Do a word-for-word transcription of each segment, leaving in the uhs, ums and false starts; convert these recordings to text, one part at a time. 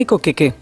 ¿Qué qué?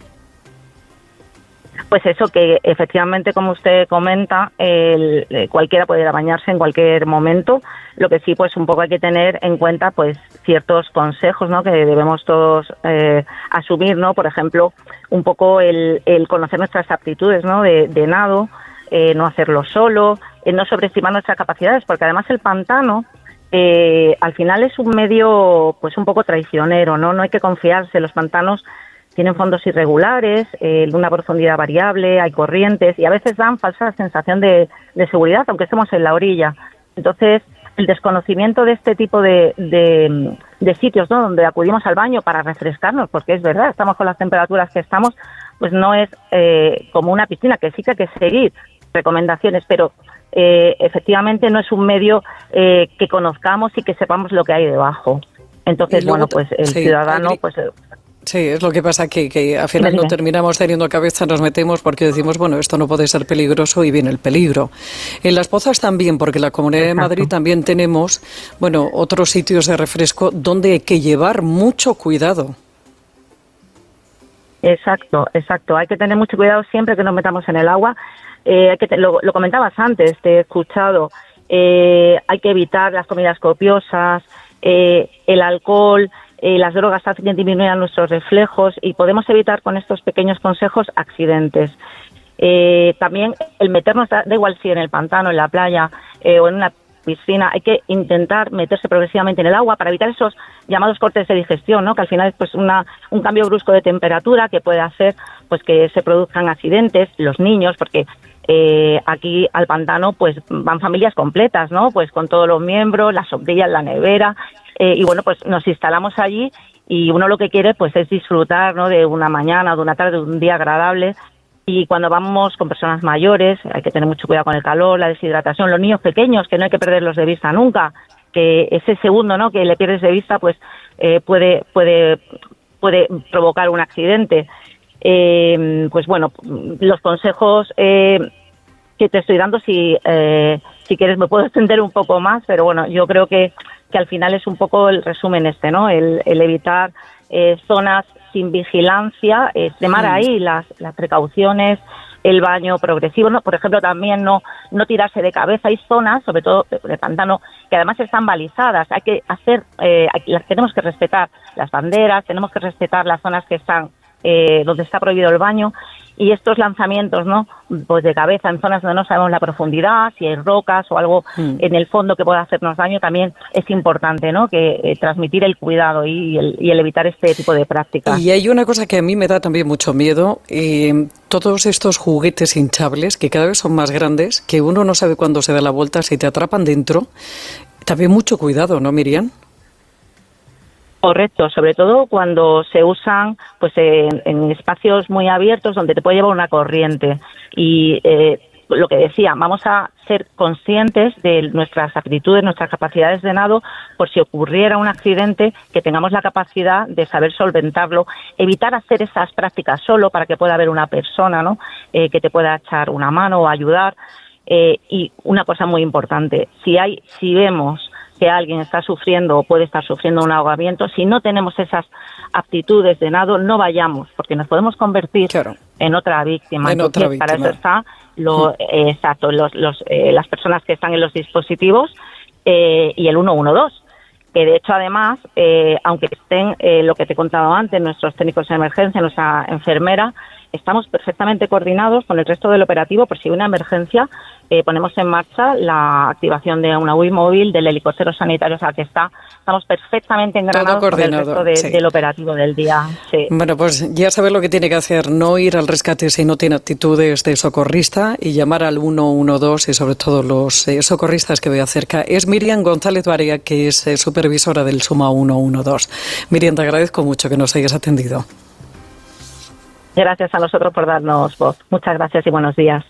Pues eso, que efectivamente, como usted comenta, el, eh, cualquiera puede ir a bañarse en cualquier momento. Lo que sí, pues un poco hay que tener en cuenta, pues ciertos consejos, ¿no?, que debemos todos eh, asumir, ¿no? Por ejemplo, un poco el, el conocer nuestras aptitudes, ¿no?, de, de nado, eh, no hacerlo solo, eh, no sobreestimar nuestras capacidades, porque además el pantano eh, al final es un medio, pues un poco traicionero, ¿no? No hay que confiarse. Los pantanos tienen fondos irregulares, eh, de una profundidad variable, hay corrientes y a veces dan falsa sensación de, de seguridad, aunque estemos en la orilla. Entonces, el desconocimiento de este tipo de, de, de sitios, ¿no?, donde acudimos al baño para refrescarnos, porque es verdad, estamos con las temperaturas que estamos, pues no es eh, como una piscina, que sí que hay que seguir recomendaciones, pero eh, efectivamente no es un medio eh, que conozcamos y que sepamos lo que hay debajo. Entonces, luego, bueno, pues el sí, ciudadano, Adri, pues... Sí, es lo que pasa, que, que al final no terminamos teniendo cabeza, nos metemos porque decimos, bueno, esto no puede ser peligroso y viene el peligro. En Las Pozas también, porque en la Comunidad Exacto. de Madrid también tenemos, bueno, otros sitios de refresco donde hay que llevar mucho cuidado. Exacto, exacto. Hay que tener mucho cuidado siempre que nos metamos en el agua. Eh, hay que te, lo, lo comentabas antes, te he escuchado, eh, hay que evitar las comidas copiosas, eh, el alcohol... Eh, las drogas hacen que disminuyan nuestros reflejos y podemos evitar con estos pequeños consejos accidentes. Eh, también el meternos, da, da igual si en el pantano, en la playa eh, o en una piscina, hay que intentar meterse progresivamente en el agua para evitar esos llamados cortes de digestión, ¿no?, que al final es pues una, un cambio brusco de temperatura que puede hacer pues que se produzcan accidentes, los niños, porque eh, aquí al pantano pues van familias completas, ¿no?, pues con todos los miembros, las sombrillas, la nevera. Eh, y bueno, pues nos instalamos allí y uno lo que quiere pues es disfrutar, ¿no?, de una mañana, de una tarde, de un día agradable. Y cuando vamos con personas mayores hay que tener mucho cuidado con el calor, la deshidratación, los niños pequeños, que no hay que perderlos de vista nunca, que ese segundo, ¿no?, que le pierdes de vista pues eh, puede puede puede provocar un accidente. Eh, pues bueno, los consejos eh, que te estoy dando, si eh, si quieres me puedo extender un poco más, pero bueno, yo creo que que al final es un poco el resumen este, ¿no? El, el evitar eh, zonas sin vigilancia, extremar mm. ahí las, las precauciones, el baño progresivo, ¿no? Por ejemplo, también no no tirarse de cabeza. Hay zonas, sobre todo de pantano, que además están balizadas. Hay que hacer, eh, las tenemos que respetar las banderas, tenemos que respetar las zonas que están eh, donde está prohibido el baño. Y estos lanzamientos, ¿no?, pues de cabeza en zonas donde no sabemos la profundidad, si hay rocas o algo mm. en el fondo que pueda hacernos daño, también es importante, ¿no?, que eh, transmitir el cuidado y el, y el evitar este tipo de prácticas. Y hay una cosa que a mí me da también mucho miedo, eh, todos estos juguetes hinchables que cada vez son más grandes, que uno no sabe cuándo se da la vuelta, si te atrapan dentro. También mucho cuidado, ¿no, Miriam? Correcto, sobre todo cuando se usan pues en, en espacios muy abiertos donde te puede llevar una corriente. Y eh, lo que decía, vamos a ser conscientes de nuestras aptitudes, nuestras capacidades de nado, por si ocurriera un accidente, que tengamos la capacidad de saber solventarlo, evitar hacer esas prácticas solo para que pueda haber una persona, ¿no?, eh, que te pueda echar una mano o ayudar. Eh, y una cosa muy importante, si hay, si vemos que alguien está sufriendo o puede estar sufriendo un ahogamiento, si no tenemos esas aptitudes de nado, no vayamos, porque nos podemos convertir claro. en otra víctima. En Entonces, otra víctima. para eso está lo, eh, exacto, los, los, eh, las personas que están en los dispositivos eh, y el uno uno dos. Que de hecho, además, eh, aunque estén eh, lo que te he contado antes, nuestros técnicos de emergencia, nuestra enfermera, estamos perfectamente coordinados con el resto del operativo por si hay una emergencia. Eh, ponemos en marcha la activación de una U I móvil, del helicóptero sanitario, o sea que está, estamos perfectamente engranados con el resto de, sí. del operativo del día. Sí. Bueno, pues ya sabes lo que tiene que hacer, no ir al rescate si no tiene actitudes de socorrista y llamar al uno uno dos y sobre todo los eh, socorristas que vea cerca. Es Miriam González Barea, que es eh, supervisora del SUMA uno uno dos. Miriam, te agradezco mucho que nos hayas atendido. Gracias a nosotros por darnos voz. Muchas gracias y buenos días.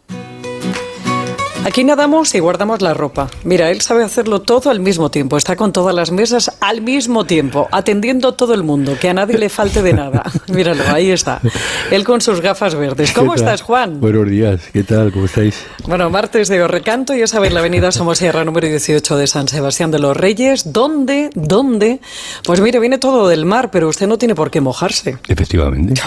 Aquí nadamos y guardamos la ropa. Mira, él sabe hacerlo todo al mismo tiempo. Está con todas las mesas al mismo tiempo, atendiendo a todo el mundo, que a nadie le falte de nada. Míralo, ahí está. Él con sus gafas verdes. ¿Cómo estás, Juan? Buenos días, ¿qué tal? ¿Cómo estáis? Bueno, martes de Recanto, ya sabéis, la avenida Somosierra número dieciocho de San Sebastián de los Reyes. ¿Dónde? ¿Dónde? Pues mire, viene todo del mar, pero usted no tiene por qué mojarse. Efectivamente.